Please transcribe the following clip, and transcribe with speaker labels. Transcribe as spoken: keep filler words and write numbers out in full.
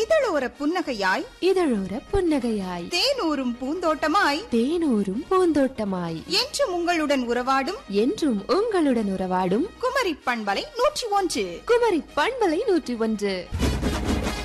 Speaker 1: இதழோர புன்னகையாய்
Speaker 2: இதழோர புன்னகையாய்
Speaker 1: தேனூரும் பூந்தோட்டமாய்
Speaker 2: தேனூரும் பூந்தோட்டமாய்
Speaker 1: என்றும் உங்களுடன் உறவாடும்
Speaker 2: என்றும் உங்களுடன் உறவாடும்
Speaker 1: குமரி பண்பலை நூற்றி ஒன்று
Speaker 2: குமரி பண்பலை நூற்றி ஒன்று.